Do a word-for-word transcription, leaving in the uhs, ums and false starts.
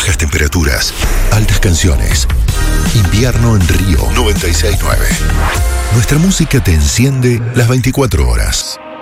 bajas temperaturas, altas canciones. Invierno en Río noventa y seis nueve. Nuestra música te enciende las veinticuatro horas.